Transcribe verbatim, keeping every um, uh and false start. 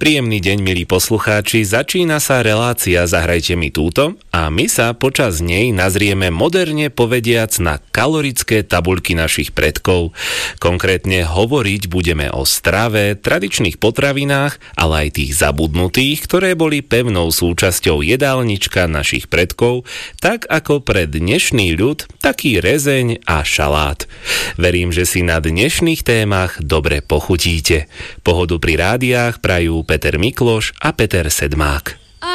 Príjemný deň, milí poslucháči, začína sa relácia Zahrajte mi túto a my sa počas nej nazrieme moderne povediac na kalorické tabuľky našich predkov. Konkrétne hovoriť budeme o strave, tradičných potravinách, ale aj tých zabudnutých, ktoré boli pevnou súčasťou jedálnička našich predkov, tak ako pre dnešný ľud, taký rezeň a šalát. Verím, že si na dnešných témach dobre pochutíte. Pohodu pri rádiách prajú Peter Mikloš a Peter Sedmák.